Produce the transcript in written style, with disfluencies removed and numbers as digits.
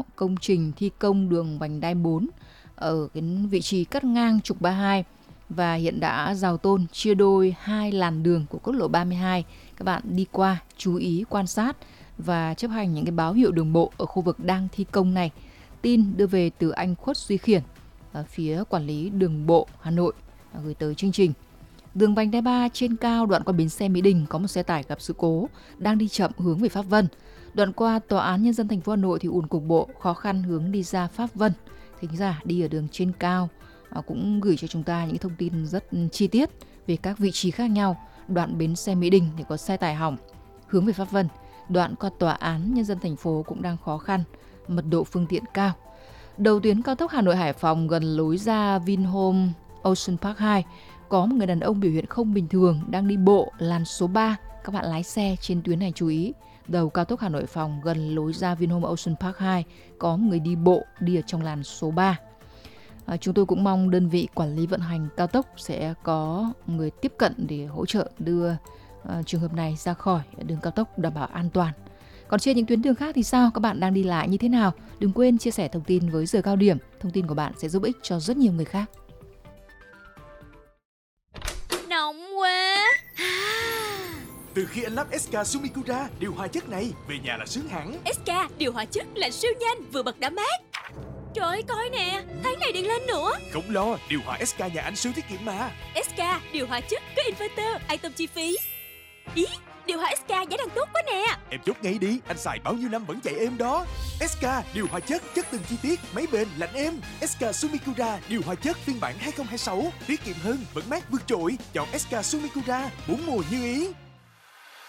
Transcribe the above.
công trình thi công đường vành đai 4 ở cái vị trí cắt ngang trục 32 và hiện đã rào tôn chia đôi 2 làn đường của quốc lộ 32. Các bạn đi qua chú ý quan sát và chấp hành những cái báo hiệu đường bộ ở khu vực đang thi công này. Tin đưa về từ anh Khuất Duy Khiển, phía quản lý đường bộ Hà Nội, gửi tới chương trình. Đường vành đai 3 trên cao đoạn qua bến xe Mỹ Đình có một xe tải gặp sự cố đang đi chậm hướng về Pháp Vân. Đoạn qua Tòa án Nhân dân thành phố Hà Nội thì ùn cục bộ, khó khăn hướng đi ra Pháp Vân. Thính giả đi ở đường trên cao cũng gửi cho chúng ta những thông tin rất chi tiết về các vị trí khác nhau. Đoạn bến xe Mỹ Đình thì có xe tải hỏng hướng về Pháp Vân. Đoạn qua Tòa án Nhân dân thành phố cũng đang khó khăn, mật độ phương tiện cao. Đầu tuyến cao tốc Hà Nội Hải Phòng gần lối ra Vinhome Ocean Park 2 có một người đàn ông biểu hiện không bình thường đang đi bộ làn số 3. Các bạn lái xe trên tuyến này chú ý. Đầu cao tốc Hà Nội Hải Phòng gần lối ra Vinhome Ocean Park 2 có một người đi bộ đi ở trong làn số 3. Chúng tôi cũng mong đơn vị quản lý vận hành cao tốc sẽ có người tiếp cận để hỗ trợ đưa trường hợp này ra khỏi đường cao tốc đảm bảo an toàn. Còn trên những tuyến đường khác thì sao? Các bạn đang đi lại như thế nào? Đừng quên chia sẻ thông tin với Giờ Cao Điểm. Thông tin của bạn sẽ giúp ích cho rất nhiều người khác. Nóng quá. Từ khi anh lắp SK Sumikura điều hòa chất này, về nhà là sướng hẳn. SK điều hòa chất là siêu nhanh, vừa bật đã mát. Trời ơi, coi nè, tháng này điện lên nữa. Không lo, điều hòa SK nhà anh siêu tiết kiệm mà. SK điều hòa chất có inverter, an tâm chi phí. Ý, điều hòa SK giá đang tốt quá nè. Em chốt ngay đi, anh xài bao nhiêu năm vẫn chạy êm đó. SK điều hòa chất từng chi tiết, máy bền, lạnh êm. SK Sumikura điều hòa chất phiên bản 2026, tiết kiệm hơn, vẫn mát vượt trội. Chọn SK Sumikura, 4 mùa như ý.